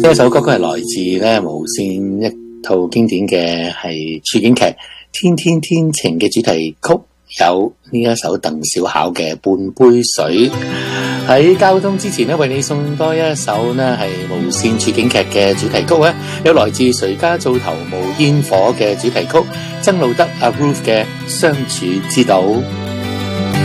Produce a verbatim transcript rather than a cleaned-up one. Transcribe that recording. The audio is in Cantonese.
呢一首歌曲係來自咧無線一套經典嘅係處境劇《天天天晴》嘅主題曲，有呢一首鄧小巧嘅《半杯水》。喺交通之前咧，為你送多一首呢係無線處境劇嘅主題曲咧，有來自誰家灶頭無煙火嘅主題曲，曾路德阿 Ruth 嘅相處之道。